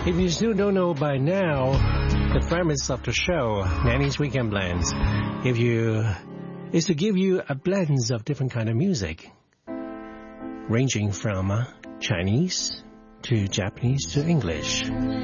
If you still don't know by now, the premise of the show, Nanny's Weekend Blends, is to give you a blends of different kind of music, ranging from Chinese to Japanese to English.